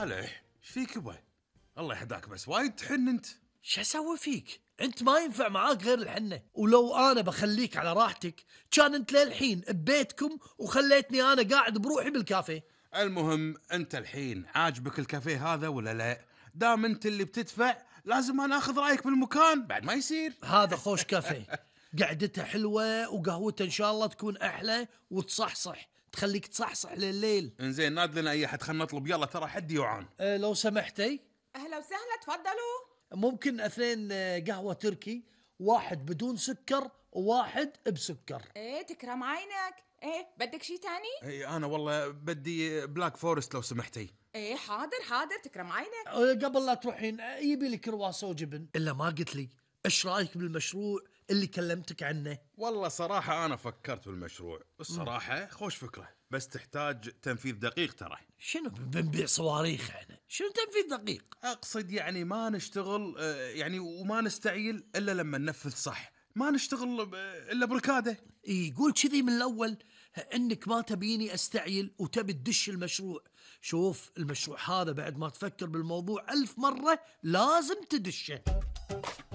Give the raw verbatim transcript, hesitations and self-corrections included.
صالح ايش فيك يبا؟ الله يهداك بس وايد تحن انت. شو اسوي فيك؟ انت ما ينفع معاك غير الحنة، ولو انا بخليك على راحتك كان انت للحين ببيتكم وخليتني انا قاعد بروحي بالكافيه. المهم انت الحين عاجبك الكافيه هذا ولا لا؟ دام انت اللي بتدفع لازم انا اخذ رايك بالمكان، بعد ما يصير. هذا خوش كافيه، قعدته حلوة وقهوته ان شاء الله تكون احلى وتصحصح، تخليك تصحصح لليل. انزين ناد لنا اي احد، خلنا نطلب يلا ترى حدي جوعان. أه لو سمحتي اهلا وسهلا، تفضلوا. ممكن اثنين آه، قهوة تركي، واحد بدون سكر وواحد بسكر. ايه تكرم عينك. ايه بدك شي تاني؟ اي انا والله بدي بلاك فورست لو سمحتي. ايه حاضر حاضر تكرم عينك. أه قبل لا تروحين آه، يبي لي كرواسة وجبن. الا ما قلت لي ايش رايك بالمشروع اللي كلمتك عنه؟ والله صراحة أنا فكرت بالمشروع، الصراحة خوش فكرة، بس تحتاج تنفيذ دقيق ترى. شنو بنبيع صواريخ احنا؟ شنو تنفيذ دقيق؟ أقصد يعني ما نشتغل آه، يعني وما نستعيل إلا لما ننفذ صح، ما نشتغل ب- إلا بركادة. يقول كذي من الاول انك ما تبيني استعيل وتبي تدش المشروع. شوف المشروع هذا بعد ما تفكر بالموضوع ألف مرة لازم تدشه.